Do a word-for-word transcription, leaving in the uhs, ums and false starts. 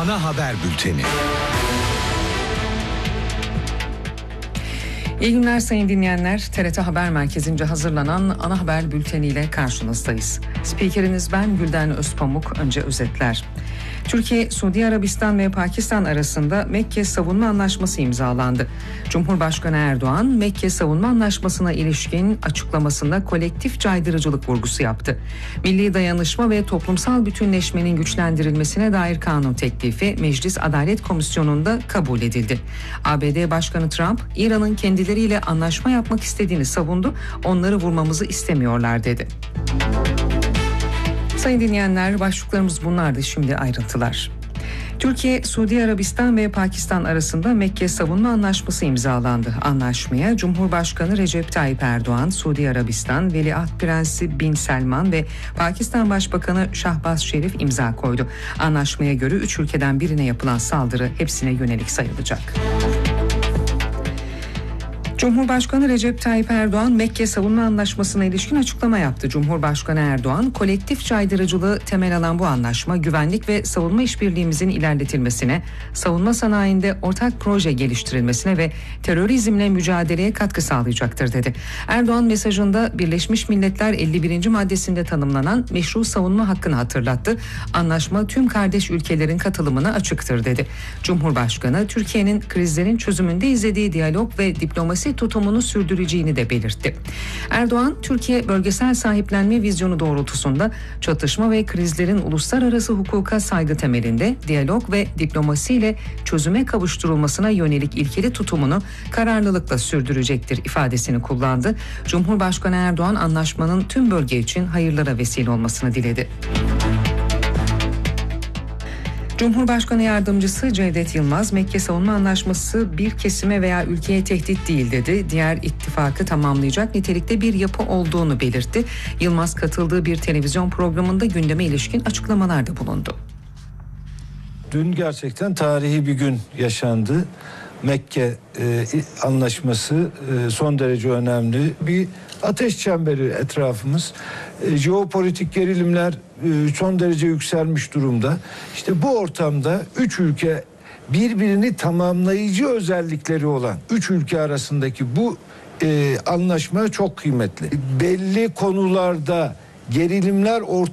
Ana Haber Bülteni. İyi günler sayın dinleyenler. T R T Haber Merkezi'nce hazırlanan Ana Haber Bülteni ile karşınızdayız. Spikeriniz ben Gülden Özpamuk. Önce özetler. Türkiye, Suudi Arabistan ve Pakistan arasında Mekke Savunma Anlaşması imzalandı. Cumhurbaşkanı Erdoğan, Mekke Savunma Anlaşması'na ilişkin açıklamasında kolektif caydırıcılık vurgusu yaptı. Milli dayanışma ve toplumsal bütünleşmenin güçlendirilmesine dair kanun teklifi Meclis Adalet Komisyonu'nda kabul edildi. A B D Başkanı Trump, İran'ın kendileriyle anlaşma yapmak istediğini savundu, onları vurmamızı istemiyorlar dedi. Sayın dinleyenler, başlıklarımız bunlardı, şimdi ayrıntılar. Türkiye, Suudi Arabistan ve Pakistan arasında Mekke Savunma Anlaşması imzalandı. Anlaşmaya Cumhurbaşkanı Recep Tayyip Erdoğan, Suudi Arabistan Veliaht Prensi Bin Selman ve Pakistan Başbakanı Şahbaz Şerif imza koydu. Anlaşmaya göre üç ülkeden birine yapılan saldırı hepsine yönelik sayılacak. Cumhurbaşkanı Recep Tayyip Erdoğan, Mekke Savunma Anlaşması'na ilişkin açıklama yaptı. Cumhurbaşkanı Erdoğan, kolektif caydırıcılığı temel alan bu anlaşma, güvenlik ve savunma işbirliğimizin ilerletilmesine, savunma sanayinde ortak proje geliştirilmesine ve terörizmle mücadeleye katkı sağlayacaktır dedi. Erdoğan mesajında Birleşmiş Milletler elli birinci maddesinde tanımlanan meşru savunma hakkını hatırlattı. Anlaşma tüm kardeş ülkelerin katılımına açıktır dedi. Cumhurbaşkanı, Türkiye'nin krizlerin çözümünde izlediği diyalog ve diplomasi tutumunu sürdüreceğini de belirtti. Erdoğan, Türkiye bölgesel sahiplenme vizyonu doğrultusunda çatışma ve krizlerin uluslararası hukuka saygı temelinde diyalog ve diplomasiyle çözüme kavuşturulmasına yönelik ilkeli tutumunu kararlılıkla sürdürecektir ifadesini kullandı. Cumhurbaşkanı Erdoğan, anlaşmanın tüm bölge için hayırlara vesile olmasını diledi. Cumhurbaşkanı Yardımcısı Cevdet Yılmaz, Mekke Savunma Anlaşması bir kesime veya ülkeye tehdit değil dedi. Diğer ittifakı tamamlayacak nitelikte bir yapı olduğunu belirtti. Yılmaz katıldığı bir televizyon programında gündeme ilişkin açıklamalarda bulundu. Dün gerçekten tarihi bir gün yaşandı. Mekke e, anlaşması e, son derece önemli. Bir ateş çemberi etrafımız. E, jeopolitik gerilimler e, son derece yükselmiş durumda. İşte bu ortamda üç ülke birbirini tamamlayıcı özellikleri olan üç ülke arasındaki bu e, anlaşma çok kıymetli. Belli konularda gerilimler ortaya